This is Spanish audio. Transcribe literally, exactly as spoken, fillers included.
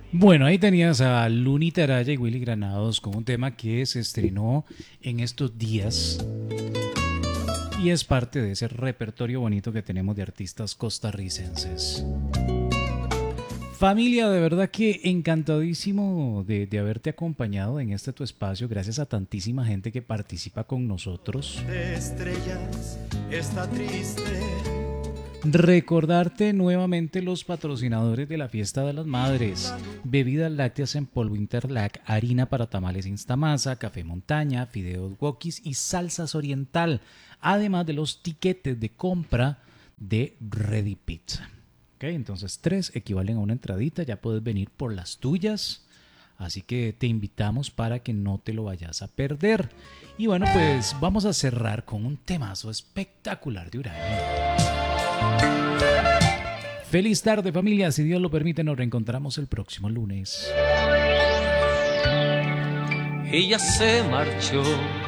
Bueno, ahí tenías a Lunita Araya y Willy Granados con un tema que se estrenó en estos días y es parte de ese repertorio bonito que tenemos de artistas costarricenses. Familia, de verdad que encantadísimo de, de haberte acompañado en este tu espacio. Gracias a tantísima gente que participa con nosotros. De estrellas está triste. Recordarte nuevamente los patrocinadores de la Fiesta de las Madres: bebidas lácteas en polvo Interlac, harina para tamales Instamasa, café montaña, fideos wokis y salsas oriental, además de los tiquetes de compra de Ready Pizza. Okay, entonces tres equivalen a una entradita, ya puedes venir por las tuyas, así que te invitamos para que no te lo vayas a perder. Y bueno, pues vamos a cerrar con un temazo espectacular de Uraño. Feliz tarde, familia. Si Dios lo permite, nos reencontramos el próximo lunes. Ella se marchó